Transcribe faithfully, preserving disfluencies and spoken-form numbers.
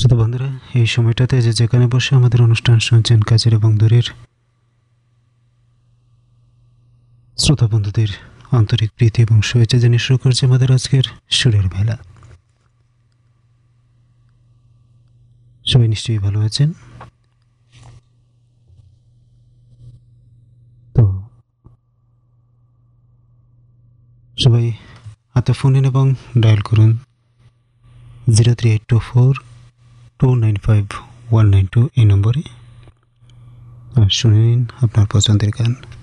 শ্রোতা বন্ধুরা, এই সময়টাতে যে যেখানে বসে আমাদের অনুষ্ঠান শুনছেন, কাছের এবং দূরের শ্রোতা বন্ধুদের আন্তরিক প্রীতি এবং শুভেচ্ছা জানিয়ে শুরু করছে আমাদের আজকের সুরের মেলা। সবাই নিশ্চয়ই ভালো আছেন। তো সবাই হাতে ফোন নিন এবং ডায়াল করুন zero three eight two four two nine five one nine two এই নম্বরে, আর শুনে নিন আপনার পছন্দের গান।